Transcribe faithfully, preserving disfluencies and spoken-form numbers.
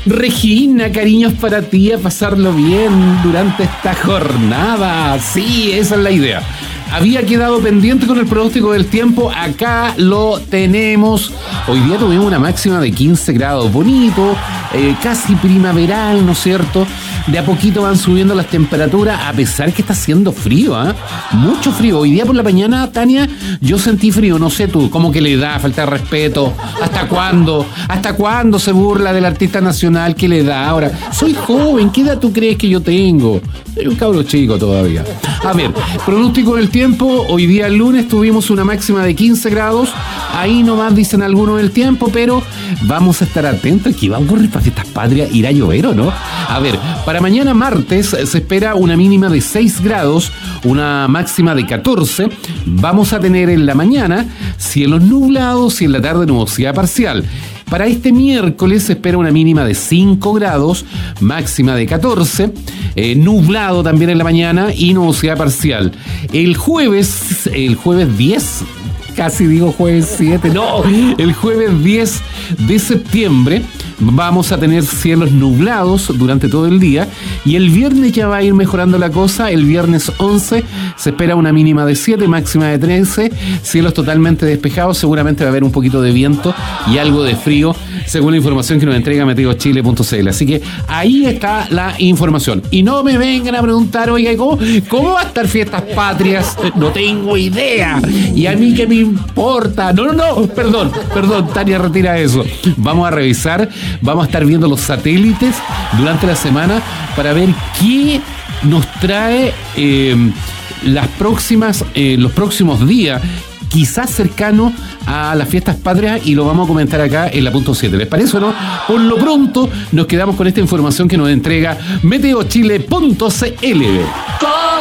Regina, cariños para ti, a pasarlo bien durante esta jornada. Sí, esa es la idea. Había quedado pendiente con el pronóstico del tiempo, acá lo tenemos. Hoy día tuvimos una máxima de quince grados, bonito, eh, casi primaveral, ¿no es cierto? De a poquito van subiendo las temperaturas, a pesar que está haciendo frío, ¿ah? ¿eh? Mucho frío. Hoy día por la mañana, Tania, yo sentí frío, no sé tú, como que le da, falta de respeto. ¿Hasta cuándo? ¿Hasta cuándo se burla del artista nacional que le da? Ahora, soy joven, ¿qué edad tú crees que yo tengo? Soy un cabro chico todavía. A ver, pronóstico del tiempo, hoy día lunes tuvimos una máxima de quince grados, ahí nomás dicen algunos del tiempo, pero vamos a estar atentos, ¿qué va a ocurrir para fiestas patrias? ¿Irá a llover o no? A ver, para mañana martes se espera una mínima de seis grados, una máxima de catorce, vamos a tener en la mañana cielos nublados y en la tarde nubosidad parcial. Para este miércoles se espera una mínima de cinco grados, máxima de catorce, eh, nublado también en la mañana y nubosidad parcial. El jueves, el jueves diez, casi digo jueves siete, no, el jueves diez de septiembre vamos a tener cielos nublados durante todo el día y el viernes ya va a ir mejorando la cosa. El viernes once se espera una mínima de siete, máxima de trece, cielos totalmente despejados, seguramente va a haber un poquito de viento y algo de frío según la información que nos entrega meteo chile punto c l. Así que ahí está la información y no me vengan a preguntar, oiga, ¿cómo, cómo va a estar fiestas patrias? No tengo idea y a mí qué me importa. No, no, no, perdón, perdón, Tania, retira eso. Vamos a revisar, vamos a estar viendo los satélites durante la semana para ver qué nos trae eh, las próximas, eh, los próximos días, quizás cercano a las fiestas patrias, y lo vamos a comentar acá en la punto siete. ¿Les parece o no? Por lo pronto nos quedamos con esta información que nos entrega meteo chile punto c l.